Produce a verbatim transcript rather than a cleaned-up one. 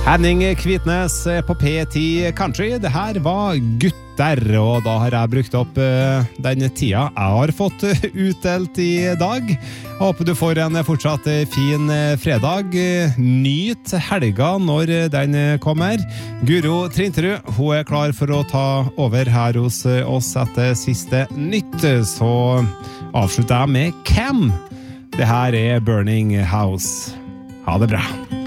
Henning Kvitnes på P ti Country. Det her var gutter, og da har jeg brukt opp uh, den tida jeg har fått uh, utdelt i dag. Jeg håper du får en fortsatt uh, fin uh, fredag. Uh, nyt helga når uh, den uh, kommer. Guro Trinterud, hun er klar for å ta over her hos uh, oss etter siste nytt. Så avslutter jeg med Cam. Det her er Burning House. Ha det bra.